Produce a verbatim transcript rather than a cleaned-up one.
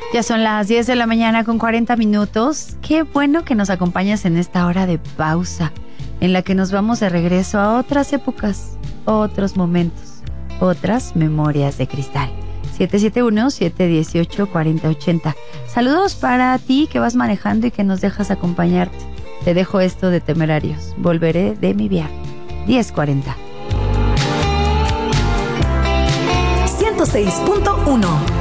Ya son las diez de la mañana con cuarenta minutos. Qué bueno que nos acompañas en esta hora de pausa, en la que nos vamos de regreso a otras épocas, otros momentos, otras memorias de cristal. siete siete uno, siete uno ocho, cuatro cero ocho cero. Saludos para ti que vas manejando y que nos dejas acompañarte. Te dejo esto de Temerarios. Volveré de mi viaje. diez cuarenta. ciento seis punto uno